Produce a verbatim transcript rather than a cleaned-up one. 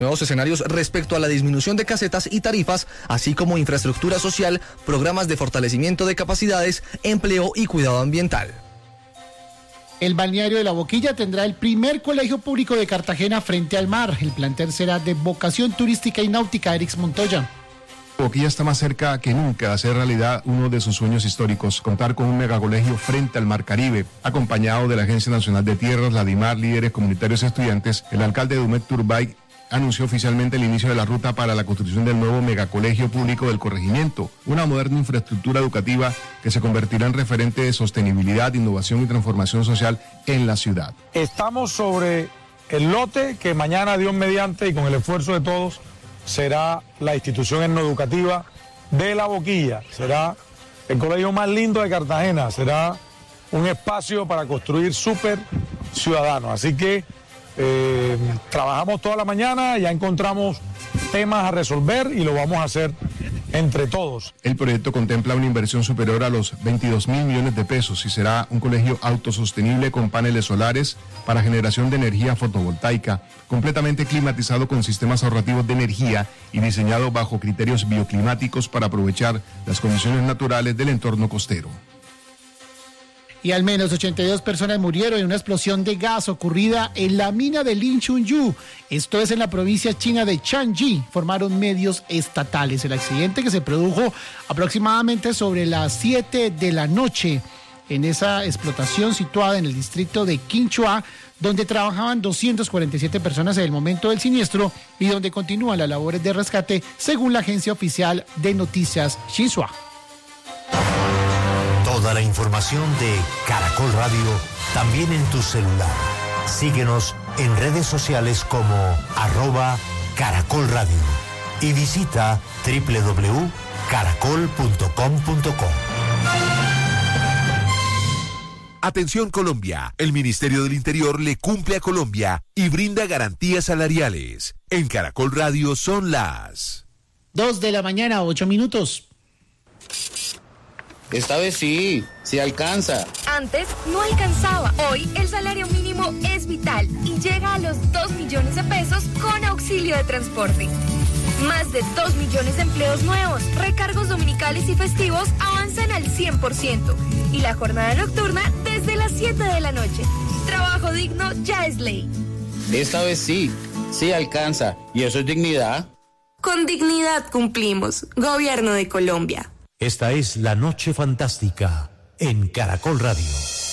Nuevos escenarios respecto a la disminución de casetas y tarifas, así como infraestructura social, programas de fortalecimiento de capacidades, empleo y cuidado ambiental. El balneario de La Boquilla tendrá el primer colegio público de Cartagena frente al mar. El plantel será de vocación turística y náutica. Erix Montoya. Boquilla está más cerca que nunca de hacer realidad uno de sus sueños históricos, contar con un megacolegio frente al Mar Caribe, acompañado de la Agencia Nacional de Tierras, la DIMAR, líderes comunitarios y estudiantes. El alcalde Dumet Turbay anunció oficialmente el inicio de la ruta para la construcción del nuevo megacolegio público del corregimiento, una moderna infraestructura educativa que se convertirá en referente de sostenibilidad, innovación y transformación social en la ciudad. Estamos sobre el lote que mañana, Dios mediante, y con el esfuerzo de todos, será la institución etnoeducativa de La Boquilla. Será el colegio más lindo de Cartagena, será un espacio para construir súper ciudadanos. Así que eh, trabajamos toda la mañana, ya encontramos temas a resolver y lo vamos a hacer entre todos. El proyecto contempla una inversión superior a los veintidós mil millones de pesos y será un colegio autosostenible con paneles solares para generación de energía fotovoltaica, completamente climatizado con sistemas ahorrativos de energía y diseñado bajo criterios bioclimáticos para aprovechar las condiciones naturales del entorno costero. Y al menos ochenta y dos personas murieron en una explosión de gas ocurrida en la mina de Linchunyu. Esto es en la provincia china de Changi, informaron medios estatales. El accidente que se produjo aproximadamente sobre las siete de la noche en esa explotación situada en el distrito de Quinchua, donde trabajaban doscientas cuarenta y siete personas en el momento del siniestro y donde continúan las labores de rescate, según la agencia oficial de noticias Xinhua. Toda la información de Caracol Radio también en tu celular. Síguenos en redes sociales como arroba Caracol Radio y visita doble u doble u doble u punto caracol punto com punto co. Atención Colombia, el Ministerio del Interior le cumple a Colombia y brinda garantías salariales. En Caracol Radio son las Dos de la mañana, ocho minutos. Esta vez sí, sí alcanza. Antes no alcanzaba. Hoy el salario mínimo es vital y llega a los dos millones de pesos con auxilio de transporte. Más de dos millones de empleos nuevos, recargos dominicales y festivos avanzan al cien por ciento. Y la jornada nocturna desde las siete de la noche. Trabajo digno ya es ley. Esta vez sí, sí alcanza. ¿Y eso es dignidad? Con dignidad cumplimos. Gobierno de Colombia. Esta es La Noche Fantástica en Caracol Radio.